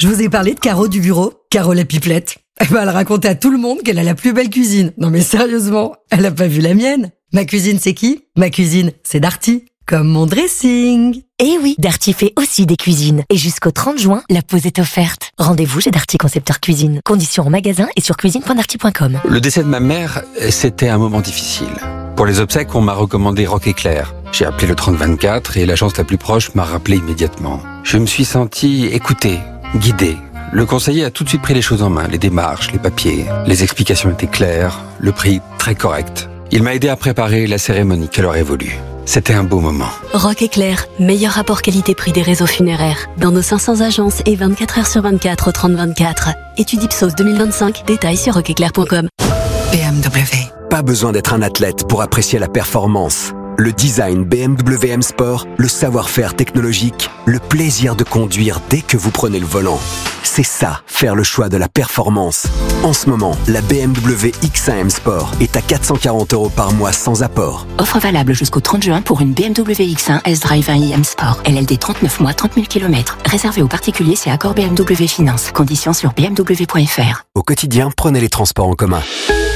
Je vous ai parlé de Caro du bureau, Caro la pipelette. Elle raconte à tout le monde qu'elle a la plus belle cuisine. Non mais sérieusement, elle a pas vu la mienne. Ma cuisine, c'est qui ? Ma cuisine, c'est Darty. Comme mon dressing. Eh oui, Darty fait aussi des cuisines. Et jusqu'au 30 juin, la pause est offerte. Rendez-vous chez Darty Concepteur Cuisine. Conditions en magasin et sur cuisine.darty.com. Le décès de ma mère, c'était un moment difficile. Pour les obsèques, on m'a recommandé Rock Éclair. J'ai appelé le 3024 et l'agence la plus proche m'a rappelé immédiatement. Je me suis senti écouté, guidé. Le conseiller a tout de suite pris les choses en main, les démarches, les papiers. Les explications étaient claires, le prix très correct. Il m'a aidé à préparer la cérémonie qu'elle aurait voulu. C'était un beau moment. Rock Éclair, meilleur rapport qualité-prix des réseaux funéraires. Dans nos 500 agences et 24 heures sur 24 au 3024. Étude Ipsos 2025, détails sur rockeclair.com. BMW. Pas besoin d'être un athlète pour apprécier la performance. Le design BMW M Sport, le savoir-faire technologique, le plaisir de conduire dès que vous prenez le volant. C'est ça, faire le choix de la performance. En ce moment, la BMW X1 M Sport est à 440 € par mois sans apport. Offre valable jusqu'au 30 juin pour une BMW X1 S-Drive 1i M Sport. LLD 39 mois, 30 000 km. Réservé aux particuliers, c'est accord BMW Finance. Conditions sur bmw.fr. Au quotidien, prenez les transports en commun.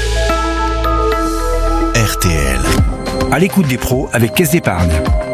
RTL. À l'écoute des pros avec Caisse d'Épargne.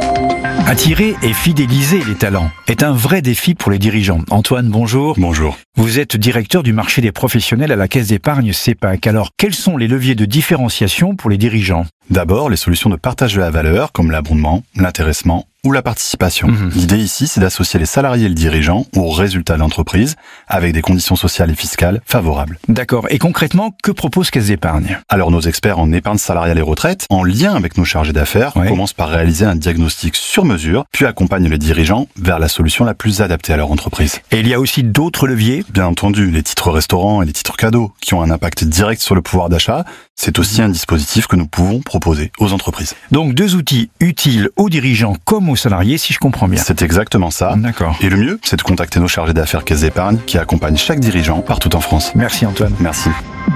Attirer et fidéliser les talents est un vrai défi pour les dirigeants. Antoine, bonjour. Bonjour. Vous êtes directeur du marché des professionnels à la Caisse d'Épargne CEPAC. Alors, quels sont les leviers de différenciation pour les dirigeants ? D'abord, les solutions de partage de la valeur, comme l'abondement, l'intéressement ou la participation. L'idée ici, c'est d'associer les salariés et le dirigeant aux résultats de l'entreprise avec des conditions sociales et fiscales favorables. D'accord. Et concrètement, que propose Caisse d'Épargne ? Alors, nos experts en épargne salariale et retraite, en lien avec nos chargés d'affaires, commencent par réaliser un diagnostic sur mesure, puis accompagnent les dirigeants vers la solution la plus adaptée à leur entreprise. Et il y a aussi d'autres leviers ? Bien entendu, les titres restaurants et les titres cadeaux, qui ont un impact direct sur le pouvoir d'achat, c'est aussi un dispositif que nous pouvons proposer aux entreprises. Donc, deux outils utiles aux dirigeants comme aux salariés, si je comprends bien. C'est exactement ça. D'accord. Et le mieux, c'est de contacter nos chargés d'affaires Caisse d'Épargne qui accompagnent chaque dirigeant partout en France. Merci Antoine. Merci.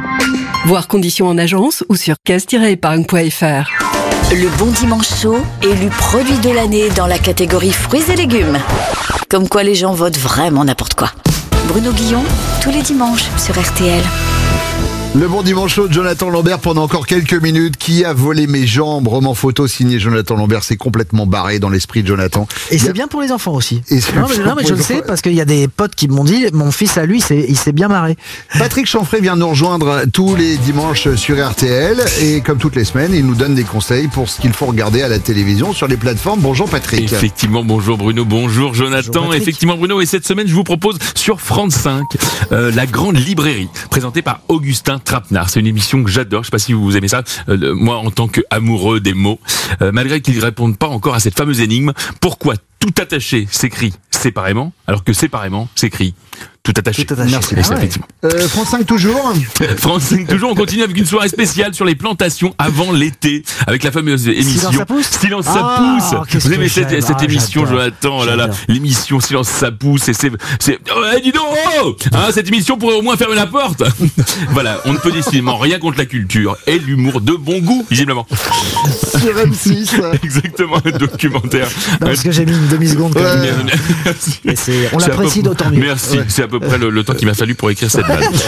Voir conditions en agence ou sur caisse-épargne.fr. Le Bon Dimanche Chaud, élu produit de l'année dans la catégorie fruits et légumes. Comme quoi les gens votent vraiment n'importe quoi. Bruno Guillon, tous les dimanches sur RTL. Le Bon Dimanche Chaud de Jonathan Lambert pendant encore quelques minutes. Qui a volé mes jambes ? Roman photo signé Jonathan Lambert. C'est complètement barré dans l'esprit de Jonathan. Et c'est bien pour les enfants aussi. Non mais je le sais parce qu'il y a des potes qui m'ont dit, mon fils à lui, il s'est bien marré. Patrick Chanfray vient nous rejoindre tous les dimanches sur RTL. Et comme toutes les semaines, il nous donne des conseils pour ce qu'il faut regarder à la télévision sur les plateformes. Bonjour Patrick. Effectivement, bonjour Bruno, bonjour Jonathan. Bonjour Effectivement Bruno, et cette semaine je vous propose sur France 5 La Grande Librairie, présentée par Augustin Trapenard. C'est une émission que j'adore, je sais pas si vous aimez ça, moi en tant qu'amoureux des mots, malgré qu'ils ne répondent pas encore à cette fameuse énigme, pourquoi tout attaché s'écrit séparément, alors que séparément s'écrit tout attaché. Tout attaché. Merci. Effectivement. France 5 toujours. France 5 toujours, on continue avec une soirée spéciale sur les plantations avant l'été, avec la fameuse émission Silence ça pousse. Vous aimez cette émission, Jonathan? Oh là là, l'émission Silence ça pousse, et c'est dis donc, cette émission pourrait au moins fermer la porte. Voilà, on ne peut décidément rien contre la culture et l'humour de bon goût, visiblement. Sur M6. Exactement, un documentaire. Non, parce que j'ai mis une demi-seconde quand même. On l'apprécie d'autant mieux. Merci, c'est à peu près le temps qu'il m'a fallu pour écrire cette vanne.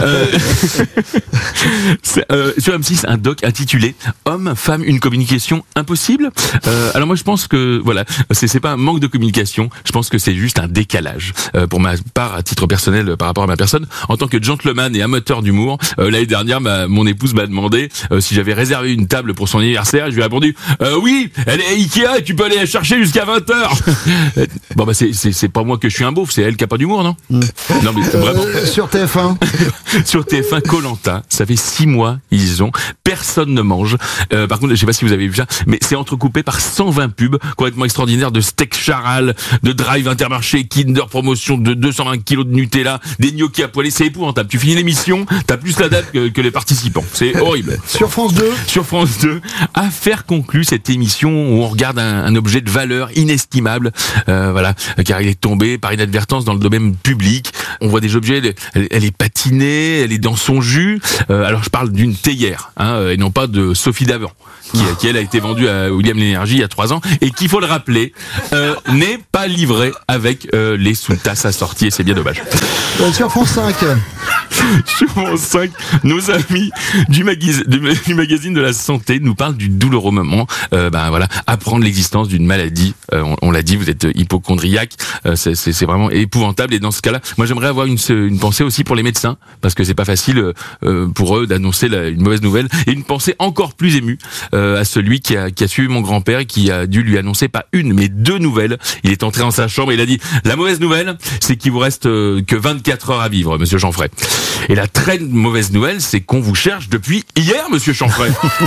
Sur M6, un doc intitulé Homme, femme, une communication impossible. Alors moi je pense que voilà, c'est pas un manque de communication, je pense que c'est juste un décalage. Pour ma part, à titre personnel, par rapport à ma personne, en tant que gentleman et amateur d'humour, l'année dernière, mon épouse m'a demandé si j'avais réservé une table pour son anniversaire. Je lui ai répondu oui, elle est Ikea et tu peux aller la chercher jusqu'à 20h. Bon bah c'est pas moi que je suis un beauf, c'est elle qui a pas d'humour, non? Non mais vraiment. Sur TF1. Sur TF1, Koh-Lanta, ça fait 6 mois, ils ont, personne ne mange. Par contre, je sais pas si vous avez vu ça, mais c'est entrecoupé par 120 pubs complètement extraordinaires de steak charal, de drive Intermarché, Kinder promotion de 220 kilos de Nutella, des gnocchis à poêler, c'est épouvantable. Tu finis l'émission, t'as plus la date que les participants. C'est horrible. Sur France 2. Sur France 2, affaire conclue, cette émission où on regarde un objet de valeur inestimable inestimable, voilà, car il est tombé par inadvertance dans le domaine public. On voit des objets, elle est patinée, elle est dans son jus. Alors je parle d'une théière, et non pas de Sophie Davant, qui elle a été vendue à William l'Énergie il y a 3 ans et qui, faut le rappeler, n'est pas livrée avec les sous-tasses assorties, et c'est bien dommage. Sur France 5. Sur France 5, nos amis du magazine de la santé nous parlent du douloureux moment. Voilà, apprendre l'existence d'une maladie. On l'a dit, vous êtes hypochondriaque, c'est vraiment épouvantable. Et dans ce cas-là, moi j'aimerais avoir une pensée aussi pour les médecins, parce que c'est pas facile pour eux d'annoncer une mauvaise nouvelle. Et une pensée encore plus émue à celui qui a suivi mon grand-père et qui a dû lui annoncer pas une mais 2 nouvelles. Il est entré dans sa chambre et il a dit: la mauvaise nouvelle, c'est qu'il vous reste que 24 heures à vivre, monsieur Chanfray. Et la très mauvaise nouvelle, c'est qu'on vous cherche depuis hier, monsieur Chanfray.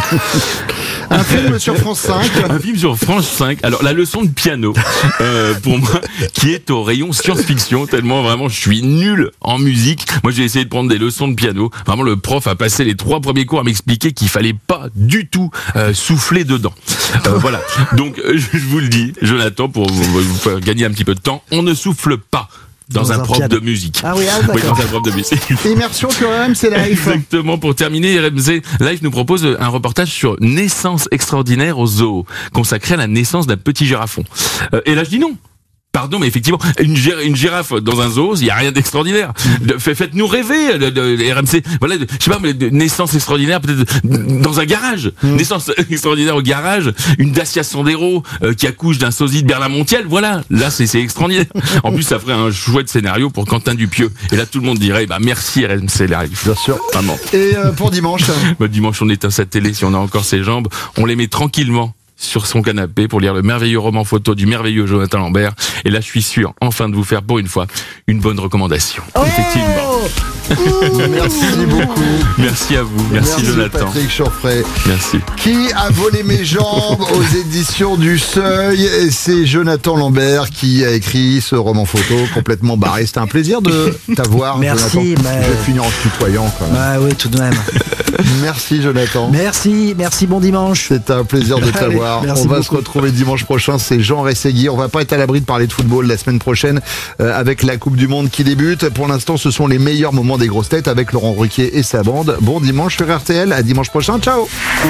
Un film sur France 5. Un film sur France 5. Alors, la leçon de piano, pour moi, qui est au rayon science-fiction, tellement vraiment je suis nul en musique. Moi, j'ai essayé de prendre des leçons de piano. Vraiment, le prof a passé les 3 premiers cours à m'expliquer qu'il fallait pas du tout souffler dedans. Voilà. Donc, je vous le dis, Jonathan, pour vous faire gagner un petit peu de temps, on ne souffle pas dans un prof de musique. Ah oui, d'accord. Oui, dans un prof de musique. Immersion sur RMC Live. Exactement. Pour terminer, RMC Live nous propose un reportage sur Naissance extraordinaire au zoo, consacré à la naissance d'un petit girafon. Et là, je dis non. Pardon, mais effectivement, une girafe dans un zoo, il y a rien d'extraordinaire. Faites-nous rêver, RMC. Voilà, je sais pas, mais naissance extraordinaire peut-être dans un garage. Naissance extraordinaire au garage, une Dacia Sandero qui accouche d'un sosie de Berlin-Montiel. Voilà, là c'est extraordinaire. En plus, ça ferait un chouette scénario pour Quentin Dupieux. Et là, tout le monde dirait, merci RMC Live. Bien sûr. Vraiment. Et pour dimanche dimanche, on éteint sa télé si on a encore ses jambes. On les met tranquillement sur son canapé pour lire le merveilleux roman photo du merveilleux Jonathan Lambert. Et là, je suis sûr, enfin, de vous faire, pour une fois, une bonne recommandation. Effectivement. Merci beaucoup. Merci à vous. Merci Jonathan. Patrick Chanfray. Merci. Qui a volé mes jambes aux éditions du Seuil? C'est Jonathan Lambert qui a écrit ce roman photo complètement barré. C'était un plaisir de t'avoir. Merci. Jonathan. Je vais finir en se tutoyant quand même. Oui, tout de même. Merci Jonathan. Merci, bon dimanche. C'était un plaisir de t'avoir. On va se retrouver dimanche prochain. C'est Jean Ressegui. On va pas être à l'abri de parler de football la semaine prochaine avec la Coupe du Monde qui débute. Pour l'instant, ce sont les meilleurs moments des grosses têtes avec Laurent Ruquier et sa bande. Bon dimanche sur RTL. À dimanche prochain. Ciao.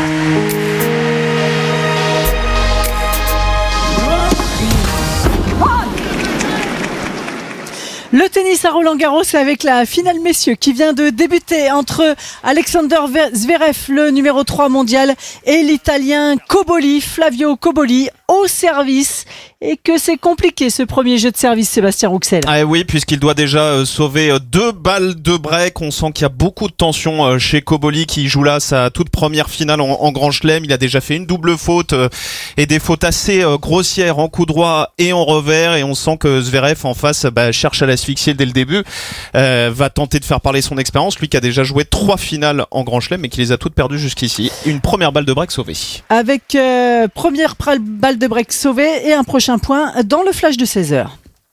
Le tennis à Roland-Garros avec la finale messieurs qui vient de débuter entre Alexander Zverev, le numéro 3 mondial, et l'Italien Flavio Cobolli au service. Et que c'est compliqué ce premier jeu de service, Sébastien Rouxel. Ah oui, puisqu'il doit déjà sauver 2 balles de break. On sent qu'il y a beaucoup de tension chez Cobolli qui joue là sa toute première finale en Grand Chelem. Il a déjà fait une double faute et des fautes assez grossières en coup droit et en revers. Et on sent que Zverev en face cherche à l'asphyxier dès le début. Va tenter de faire parler son expérience. Lui qui a déjà joué 3 finales en Grand Chelem et qui les a toutes perdues jusqu'ici. Une première balle de break sauvée. Avec première balle de break sauvée et un prochain point dans le flash de 16h.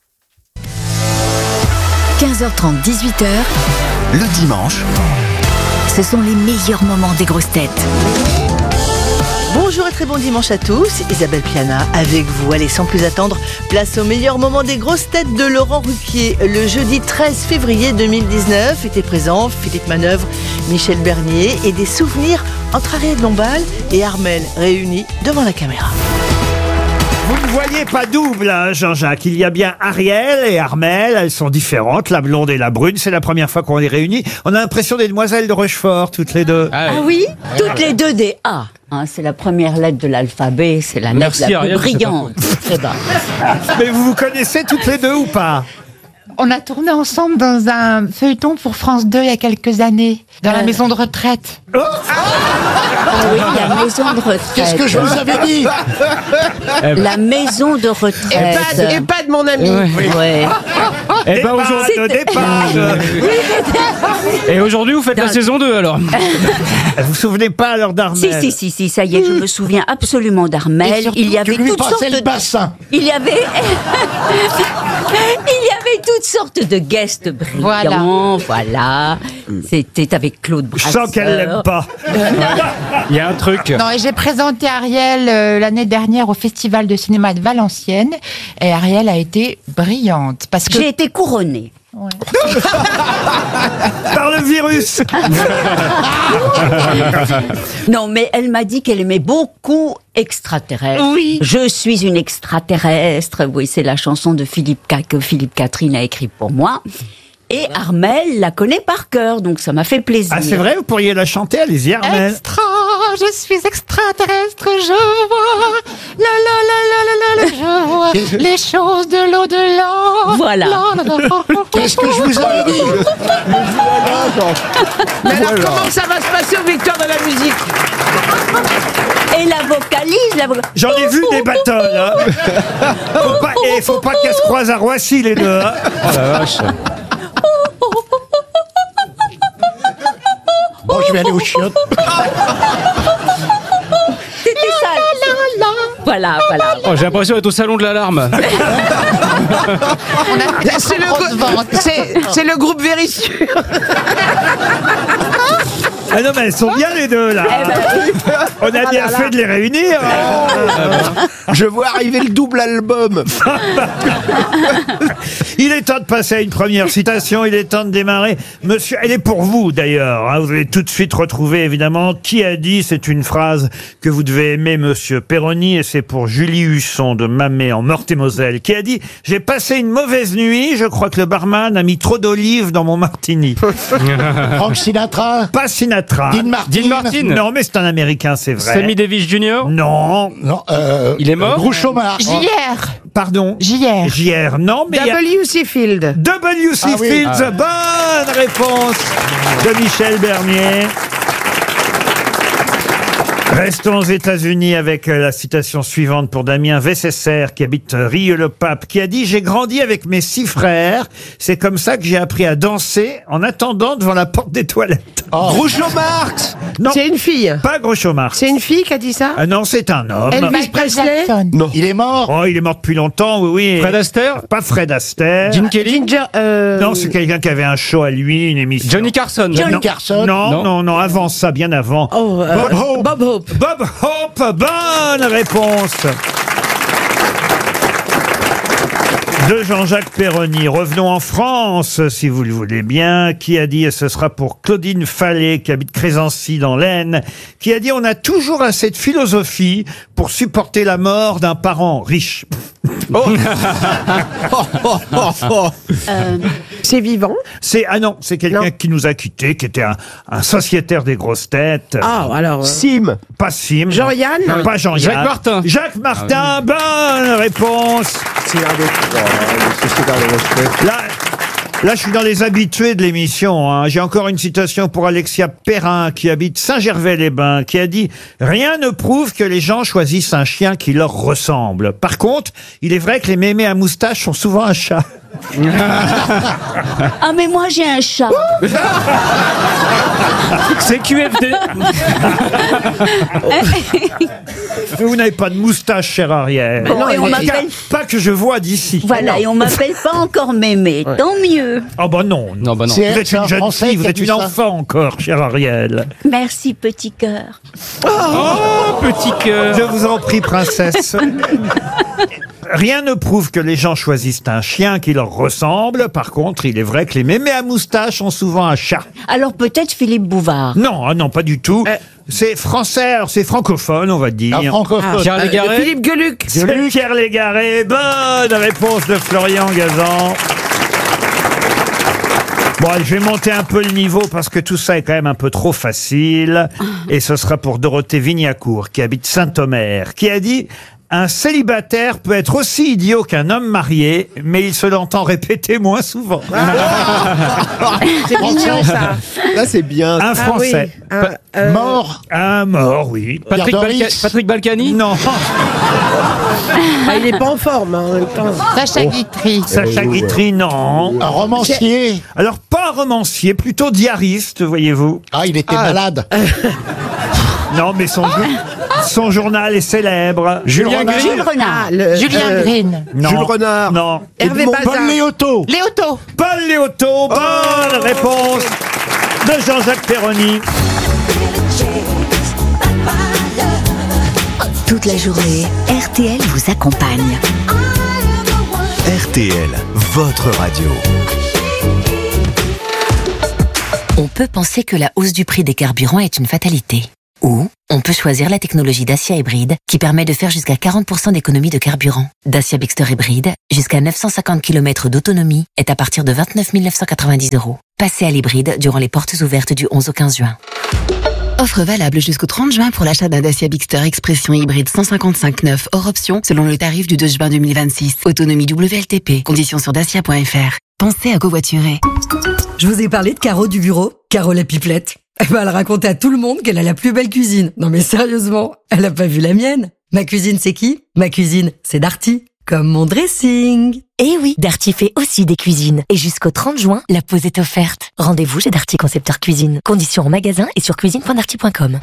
15h30, 18h. Le dimanche, ce sont les meilleurs moments des grosses têtes. Bonjour et très bon dimanche à tous, Isabelle Piana avec vous. Allez, sans plus attendre, place au meilleur moment des grosses têtes de Laurent Ruquier. Le jeudi 13 février 2019 étaient présents Philippe Manœuvre, Michel Bernier et des souvenirs entre Ariel Dombal et Armel réunis devant la caméra. Vous ne voyez pas double, hein, Jean-Jacques. Il y a bien Ariel et Armel. Elles sont différentes, la blonde et la brune. C'est la première fois qu'on les réunit. On a l'impression des demoiselles de Rochefort, toutes les deux. Ah oui, toutes les deux des A. Hein, c'est la première lettre de l'alphabet. C'est la lettre la plus brillante. Très bas. Mais vous vous connaissez toutes les deux ou pas? On a tourné ensemble dans un feuilleton pour France 2 il y a quelques années, dans la maison de retraite. Ah oui, la maison de retraite. Qu'est-ce que je vous avais dit? La maison de retraite. Et pas de mon ami. Ouais. Et ben aujourd'hui, au départ. Et aujourd'hui, vous faites la saison 2 alors. Vous vous souvenez pas alors d'Armel? Si, ça y est, je me souviens absolument d'Armel. Il y avait toutes sortes de bassin. Il y avait toutes sortes de guests brillants, voilà. C'était avec Claude Brasseur. Je sens qu'elle l'aime pas. Il y a un truc. Non, et j'ai présenté Ariel l'année dernière au Festival de cinéma de Valenciennes et Ariel a été brillante parce que j'ai été couronnée. Ouais. Par le virus. Non, mais elle m'a dit qu'elle aimait beaucoup Extraterrestre. Oui. Je suis une extraterrestre. Oui, c'est la chanson de que Philippe Catherine a écrite pour moi. Et Armel la connaît par cœur, donc ça m'a fait plaisir. Ah, c'est vrai, vous pourriez la chanter, allez-y, Armel. Extra, je suis extraterrestre, je vois, je vois les choses de l'au-delà. Voilà. Qu'est-ce que je vous avais dit? Mais alors, comment ça va se passer aux Victoires de la musique? Et la vocalise, J'en ai vu des battles, hein. Faut pas qu'elles se croisent à Roissy, les deux, hein. Oh la vache. Bon, je vais aller aux chiottes. C'était ça. Voilà. Oh, j'ai l'impression d'être au salon de l'alarme. C'est le groupe Vérissure. Ah non, mais elles sont bien les deux, là. On a bien fait de les réunir. Je vois arriver le double album. Il est temps de passer à une première citation. Il est temps de démarrer. Monsieur, elle est pour vous, d'ailleurs. Hein. Vous allez tout de suite retrouver, évidemment, qui a dit. C'est une phrase que vous devez aimer, monsieur Perroni. Et c'est pour Julie Husson de Mamet, en Meurthe-et-Moselle, qui a dit « J'ai passé une mauvaise nuit. Je crois que le barman a mis trop d'olives dans mon martini. » Frank Sinatra. Pas Sinatra. Dean Martin. Non, mais c'est un Américain, c'est vrai. Sammy Davis Jr. Non. Il est mort. Groucho Marx. JR. Pardon. JR, non, mais W.C. Field. W.C. Fields, bonne réponse de Michel Bernier. Restons aux États-Unis avec la citation suivante pour Damien Vessesser, qui habite Rieux-le-Pape, qui a dit « J'ai grandi avec mes 6 frères. C'est comme ça que j'ai appris à danser en attendant devant la porte des toilettes. » Groucho Marx. Non. C'est une fille. Pas Groucho Marx. C'est une fille qui a dit ça? Ah non, c'est un homme. Elvis Presley? Non. Il est mort. Oh, il est mort depuis longtemps, oui. Fred Astaire. Pas Fred Astaire. Jim Kelly. Non, c'est quelqu'un qui avait un show à lui, une émission. Johnny Carson. Carson. Non, avant ça, bien avant. Bob Hope. Bob Hope, bonne réponse de Jean-Jacques Perroni. Revenons en France, si vous le voulez bien. Qui a dit, et ce sera pour Claudine Fallet, qui habite Crésancy dans l'Aisne, qui a dit « On a toujours assez de philosophie pour supporter la mort d'un parent riche. » C'est vivant? Ah non, c'est quelqu'un qui nous a quittés, qui était un sociétaire des grosses têtes. Ah, alors... Sim. Pas Sim. Jean-Yann? Non, pas Jean-Yann. Jacques Martin. Jacques Martin, bonne réponse. C'est un des sociétaires des grosses têtes. Là, je suis dans les habitués de l'émission. Hein. J'ai encore une citation pour Alexia Perrin, qui habite Saint-Gervais-les-Bains, qui a dit « Rien ne prouve que les gens choisissent un chien qui leur ressemble. Par contre, il est vrai que les mémés à moustache sont souvent un chat. » Ah, mais moi j'ai un chat. C'est QFD. Vous n'avez pas de moustache, chère Ariel. Non, et on m'appelle... Pas que je vois d'ici. Voilà, et on m'appelle pas encore mémé. Tant mieux. Oh bah non. Non, bah non. Vous êtes une jeune fille, vous êtes une enfant encore, chère Ariel. Merci, petit cœur. Oh, petit cœur. Je vous en prie, princesse. Rien ne prouve que les gens choisissent un chien qui leur ressemble. Par contre, il est vrai que les mémés à moustache ont souvent un chat. Alors peut-être Philippe Bouvard. Non, pas du tout. C'est français, c'est francophone, on va dire. Francophone. Pierre Légaré. Philippe Gueluc. C'est Pierre Légaré. Bonne réponse de Florian Gazan. Bon, je vais monter un peu le niveau parce que tout ça est quand même un peu trop facile. Et ce sera pour Dorothée Vignacourt, qui habite Saint-Omer, qui a dit « Un célibataire peut être aussi idiot qu'un homme marié, mais il se l'entend répéter moins souvent. » C'est mignon, ça. Là, c'est bien. Un Français. Mort. Un mort, oui. Patrick Balkany? Non. Ah, il est pas en forme, en même temps. Sacha Guitry. Sacha Guitry, non. Un romancier. Alors, pas romancier, plutôt diariste, voyez-vous. Ah, il était malade. Non, mais son journal est célèbre. Julien Renard. Julien Green. Non. Jules Renard. Non. Hervé Bazin. Paul Léoto. Paul Léoto. Bonne réponse de Jean-Jacques Perroni. Toute la journée, RTL vous accompagne. RTL, votre radio. On peut penser que la hausse du prix des carburants est une fatalité. Ou on peut choisir la technologie Dacia Hybride qui permet de faire jusqu'à 40% d'économie de carburant. Dacia Bigster Hybride, jusqu'à 950 km d'autonomie, est à partir de 29 990 €. Passez à l'hybride durant les portes ouvertes du 11 au 15 juin. Offre valable jusqu'au 30 juin pour l'achat d'un Dacia Bigster Expression hybride 155/9 hors option selon le tarif du 2 juin 2026. Autonomie WLTP. Conditions sur dacia.fr. Pensez à covoiturer. Je vous ai parlé de Caro du bureau, Caro la pipelette. Elle racontait à tout le monde qu'elle a la plus belle cuisine. Non mais sérieusement, elle a pas vu la mienne. Ma cuisine c'est qui? Ma cuisine c'est Darty. Comme mon dressing. Eh oui, Darty fait aussi des cuisines. Et jusqu'au 30 juin, la pause est offerte. Rendez-vous chez Darty Concepteur Cuisine. Conditions en magasin et sur cuisine.darty.com.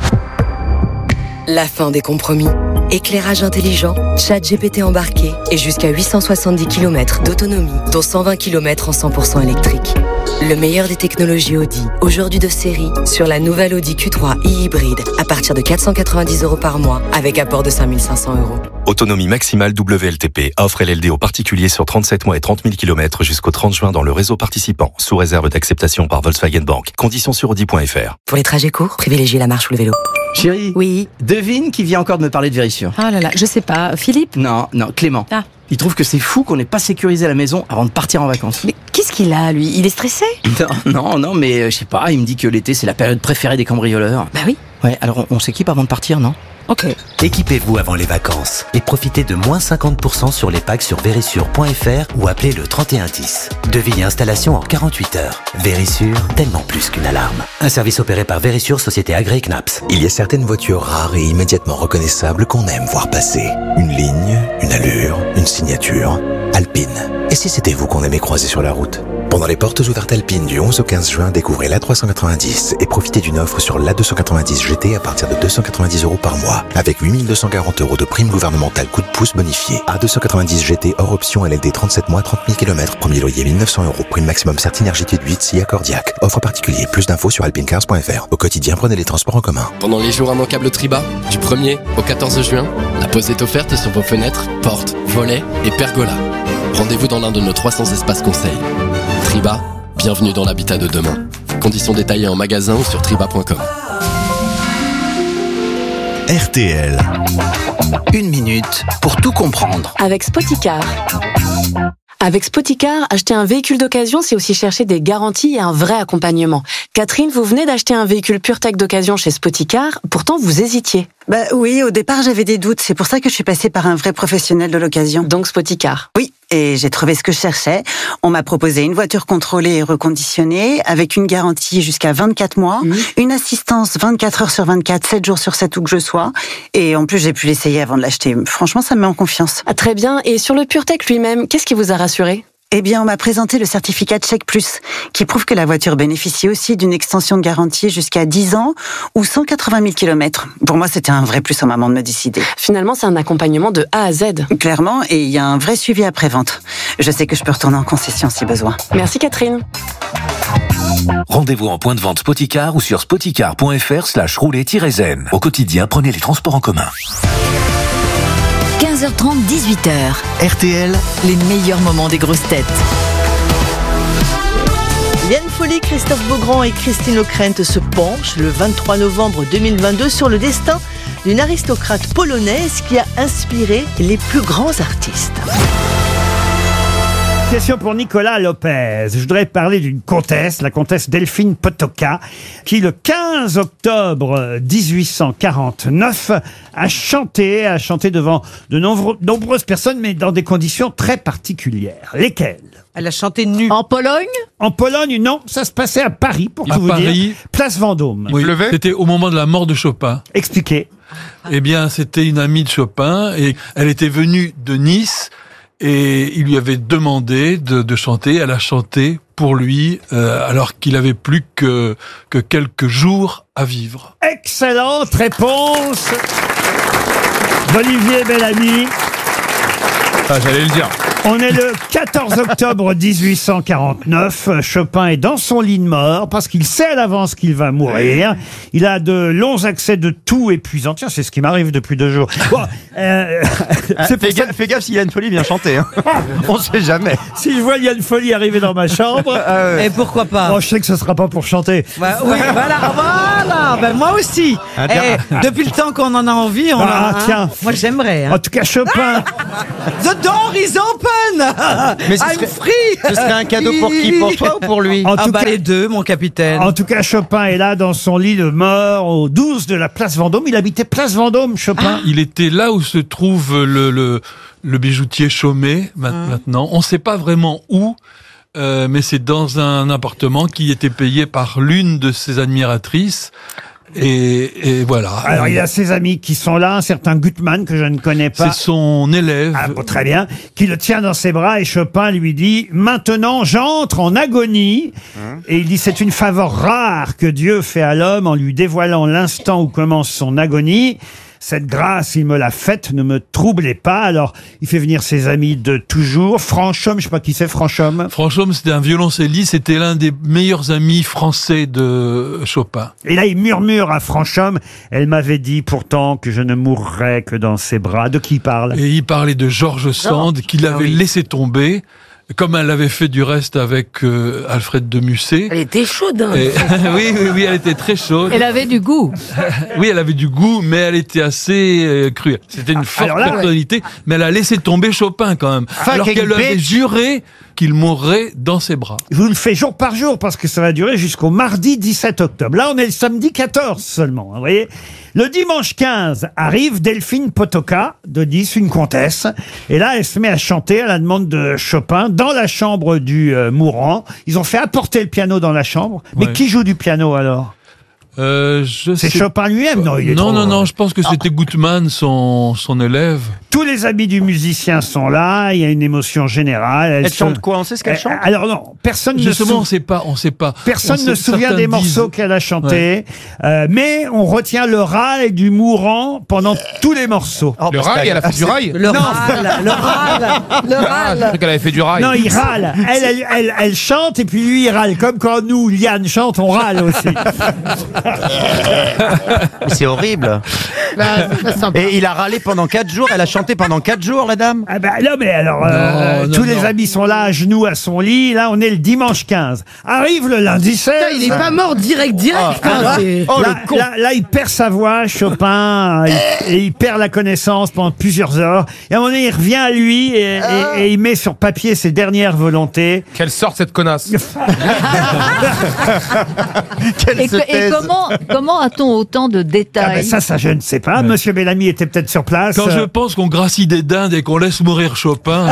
La fin des compromis. Éclairage intelligent, ChatGPT embarqué et jusqu'à 870 km d'autonomie, dont 120 km en 100% électrique. Le meilleur des technologies Audi, aujourd'hui de série, sur la nouvelle Audi Q3 e-hybride, à partir de 490 € par mois, avec apport de 5 500 €. Autonomie maximale WLTP. Offre LLD aux particuliers sur 37 mois et 30 000 km jusqu'au 30 juin dans le réseau participant, sous réserve d'acceptation par Volkswagen Bank. Conditions sur Audi.fr. Pour les trajets courts, privilégiez la marche ou le vélo. Chérie. Oui. Devine qui vient encore de me parler de Vérissure. Ah là là, je sais pas. Philippe? Non, Clément. Ah. Il trouve que c'est fou qu'on n'ait pas sécurisé la maison avant de partir en vacances. Mais qu'est-ce qu'il a, lui? Il est stressé? Non, mais je sais pas, il me dit que l'été c'est la période préférée des cambrioleurs. Bah oui. Ouais, alors on s'équipe avant de partir, non? Ok. Équipez-vous avant les vacances et profitez de moins 50% sur les packs sur Vérissure.fr ou appelez le 3110. Devis et installation en 48 heures. Vérissure, tellement plus qu'une alarme. Un service opéré par Vérissure, société agréée CNAPS. Il y a certaines voitures rares et immédiatement reconnaissables qu'on aime voir passer. Une ligne, une allure, une signature. Alpine. Et si c'était vous qu'on aimait croiser sur la route? Pendant les portes ouvertes Alpine du 11 au 15 juin, découvrez l'A390 et profitez d'une offre sur l'A290 GT à partir de 290 € par mois, avec 8 240 € de prime gouvernementale coup de pouce bonifié. A290 GT hors option LLD 37 mois, 30 000 km, premier loyer 1 900 €, prime maximum Certinergie T8, SIA Cordiac. Offre particulier, plus d'infos sur alpinecars.fr. Au quotidien, prenez les transports en commun. Pendant les jours immanquables Triba, du 1er au 14 juin, la pause est offerte sur vos fenêtres, portes, volets et pergolas. Rendez-vous dans l'un de nos 300 espaces conseils. Triba, bienvenue dans l'habitat de demain. Conditions détaillées en magasin ou sur triba.com. RTL. 1 minute pour tout comprendre. Avec Spoticar. Avec Spoticar, acheter un véhicule d'occasion, c'est aussi chercher des garanties et un vrai accompagnement. Catherine, vous venez d'acheter un véhicule PureTech d'occasion chez Spoticar, pourtant vous hésitiez. Bah oui, au départ j'avais des doutes, c'est pour ça que je suis passée par un vrai professionnel de l'occasion. Donc Spoticar. Oui, et j'ai trouvé ce que je cherchais. On m'a proposé une voiture contrôlée et reconditionnée, avec une garantie jusqu'à 24 mois, une assistance 24 heures sur 24, 7 jours sur 7 où que je sois, et en plus j'ai pu l'essayer avant de l'acheter. Franchement, ça me met en confiance. Ah, très bien, et sur le PureTech lui-même, qu'est-ce qui vous a rassuré ? Eh bien, on m'a présenté le certificat Check Plus, qui prouve que la voiture bénéficie aussi d'une extension de garantie jusqu'à 10 ans ou 180 000 km. Pour moi, c'était un vrai plus au moment de me décider. Finalement, c'est un accompagnement de A à Z. Clairement, et il y a un vrai suivi après-vente. Je sais que je peux retourner en concession si besoin. Merci Catherine. Rendez-vous en point de vente Spoticar ou sur spoticar.fr/rouler-zen. Au quotidien, prenez les transports en commun. 15h30, 18h. RTL, les meilleurs moments des grosses têtes. Liane Folly, Christophe Beaugrand et Christine O'Krent se penchent le 23 novembre 2022 sur le destin d'une aristocrate polonaise qui a inspiré les plus grands artistes. question pour Nicolas Lopez. Je voudrais parler d'une comtesse, la comtesse Delphine Potocka, qui le 15 octobre 1849 a chanté devant de nombreuses personnes, mais dans des conditions très particulières. Lesquelles? Elle a chanté nue. En Pologne? En Pologne, non. Ça se passait à Paris, pour tout vous dire. Place Vendôme. Oui, c'était au moment de la mort de Chopin. Expliquez. Eh bien, c'était une amie de Chopin et elle était venue de Nice et il lui avait demandé de chanter. Elle a chanté pour lui alors qu'il avait plus que quelques jours à vivre. Excellente réponse d'Olivier Bellamy. Ah, j'allais le dire. On est le 14 octobre 1849. Chopin est dans son lit de mort parce qu'il sait à l'avance qu'il va mourir. Il a de longs accès de toux épuisants. Tiens, c'est ce qui m'arrive depuis 2 jours. Bon, fais gaffe si Yann Folie vient chanter. Hein. On sait jamais. Si je vois Yann Folie arriver dans ma chambre... Et pourquoi pas? Bon, je sais que ce sera pas pour chanter. Bah, oui, voilà. Ben, moi aussi. Depuis le temps qu'on en a envie, tiens. Moi, j'aimerais. Hein. En tout cas, Chopin... The door is open. Mais I'm free. Ce serait un cadeau pour qui? Pour toi ou pour lui? En tout cas, les deux, mon capitaine. En tout cas, Chopin est là dans son lit de mort au 12 de la place Vendôme. Il habitait place Vendôme, Chopin. Il était là où se trouve le bijoutier Chaumet maintenant. On ne sait pas vraiment où, mais c'est dans un appartement qui était payé par l'une de ses admiratrices. Et voilà. Alors il y a ses amis qui sont là, un certain Gutmann que je ne connais pas. C'est son élève. Ah, bon, très bien. Qui le tient dans ses bras et Chopin lui dit « Maintenant j'entre en agonie ». Et il dit « C'est une faveur rare que Dieu fait à l'homme en lui dévoilant l'instant où commence son agonie. Cette grâce, il me l'a faite, ne me troublez pas. » Alors, il fait venir ses amis de toujours. Franchomme, je sais pas qui c'est, Franchomme. Franchomme, c'était un violoncelliste, c'était l'un des meilleurs amis français de Chopin. Et là, il murmure à Franchomme, elle m'avait dit pourtant que je ne mourrais que dans ses bras. De qui il parle? Et il parlait de George Sand, qu'il avait laissé tomber. Comme elle l'avait fait du reste avec Alfred de Musset. Elle était chaude. Hein. Oui, elle était très chaude. Elle avait du goût. Oui, elle avait du goût, mais elle était assez cruelle. C'était une forte personnalité, mais elle a laissé tomber Chopin quand même. Alors qu'elle avait juré qu'il mourrait dans ses bras. Je vous le fais jour par jour parce que ça va durer jusqu'au mardi 17 octobre. Là, on est le samedi 14 seulement, vous voyez. Le dimanche 15 arrive Delphine Potocka de Nice, une comtesse. Et là, elle se met à chanter à la demande de Chopin dans la chambre du mourant. Ils ont fait apporter le piano dans la chambre. Mais qui joue du piano alors? C'est Chopin lui-même? Non, je pense que c'était Gutmann, son élève. Tous les amis du musicien sont là, il y a une émotion générale. Elle chante quoi? On sait ce qu'elle chante? Alors non, personne on sait pas. Personne ne se souvient des morceaux qu'elle a chantés, mais on retient le râle du mourant pendant tous les morceaux. Le rail, elle a fait du rail? Le râle. Je crois qu'elle avait fait du rail. Non, il râle. Elle chante et puis lui il râle. Comme quand nous, Liane chante, on râle aussi. Mais c'est horrible. Et il a râlé pendant 4 jours, elle a chanté pendant 4 jours, la dame. Ah bah non, mais alors, tous les amis sont là, à genoux à son lit. Là, on est le dimanche 15. Arrive le lundi 16. Il est pas mort direct. Là, il perd sa voix, Chopin, et il perd la connaissance pendant plusieurs heures. Et à un moment donné, il revient à lui et il met sur papier ses dernières volontés. Qu'elle sorte cette connasse. Et comment a-t-on autant de détails? Ça, je ne sais pas. Monsieur Bellamy était peut-être sur place. Quand je pense qu'on gracie des dindes et qu'on laisse mourir Chopin...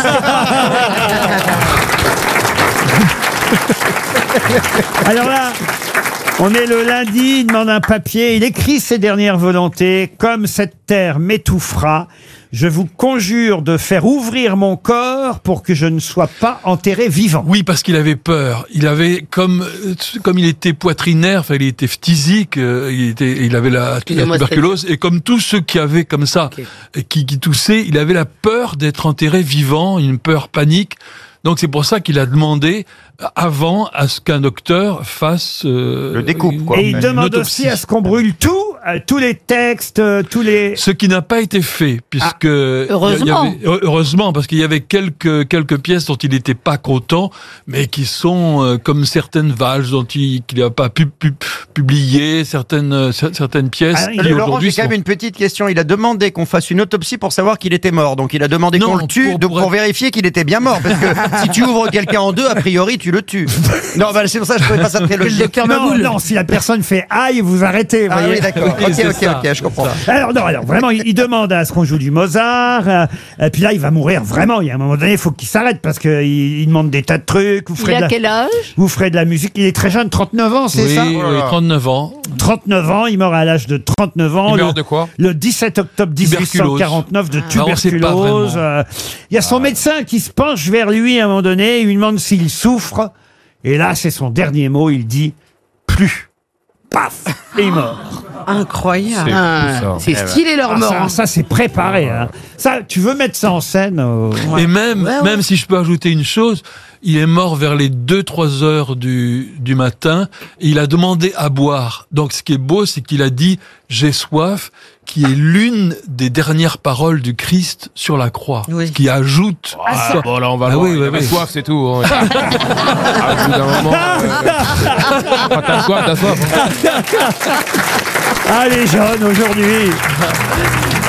Alors là, on est le lundi, il demande un papier, il écrit ses dernières volontés. Comme cette terre m'étouffera, je vous conjure de faire ouvrir mon corps pour que je ne sois pas enterré vivant. Oui, parce qu'il avait peur. Il avait, comme il était poitrinaire, enfin, il était phtisique, il avait la tuberculose, et comme tous ceux qui avaient comme ça, qui toussaient, il avait la peur d'être enterré vivant, une peur panique. Donc c'est pour ça qu'il a demandé avant à ce qu'un docteur fasse le découpe, quoi. Et il demande aussi à ce qu'on brûle tout tous les textes, tous les... Ce qui n'a pas été fait, puisque... heureusement. Heureusement, parce qu'il y avait quelques pièces dont il n'était pas content, mais qui sont comme certaines valses dont qu'il n'a pas pu publier, certaines pièces. Laurent, j'ai quand même une petite question. Il a demandé qu'on fasse une autopsie pour savoir qu'il était mort. Donc il a demandé qu'on le tue pour vérifier qu'il était bien mort. Parce que si tu ouvres quelqu'un en deux, a priori, tu le tues. Non, c'est pour ça que je ne trouvais pas ça très logique. Non, si la personne fait aïe, vous arrêtez. Ah voyez. oui, d'accord. Ok, je comprends. Alors vraiment, il demande à ce qu'on joue du Mozart. Puis là, il va mourir vraiment. Il y a un moment donné, il faut qu'il s'arrête parce qu'il demande des tas de trucs. Il a quel âge? Vous ferez de la musique. Il est très jeune, 39 ans, c'est ça? Oui, 39 ans. 39 ans, il meurt à l'âge de 39 ans. Il meurt de quoi? Le 17 octobre 1849 de tuberculose. Il y a son médecin qui se penche vers lui à un moment donné. Il lui demande s'il souffre. Et là, c'est son dernier mot. Il dit plus. Paf! Et il meurt. Incroyable. C'est stylé leur mort. Ça c'est préparé. Hein. Ça, tu veux mettre ça en scène Et même si je peux ajouter une chose, il est mort vers les 2-3 heures du matin. Et il a demandé à boire. Donc ce qui est beau, c'est qu'il a dit « j'ai soif », qui est l'une des dernières paroles du Christ sur la croix. Oui. Ce qui ajoute... bon là on va loin. Il avait soif, c'est tout. Hein. À bout d'un moment... t'as soif. Ah les jeunes aujourd'hui.